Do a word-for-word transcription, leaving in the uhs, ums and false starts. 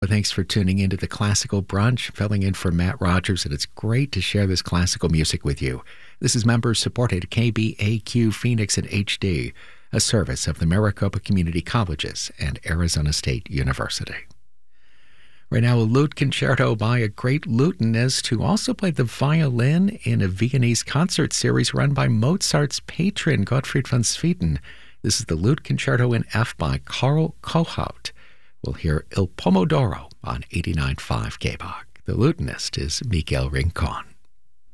Well, thanks for tuning into the Classical Brunch, filling in for Matt Rogers, and it's great to share this classical music with you. This is member-supported K B A Q Phoenix in H D, a service of the Maricopa Community Colleges and Arizona State University. Right now, a lute concerto by a great lutenist who also played the violin in a Viennese concert series run by Mozart's patron, Gottfried von Swieten. This is the Lute Concerto in F by Carl Kohout. We'll hear Il Pomodoro on eighty-nine point five K B O C. The lutenist is Miguel Rincon.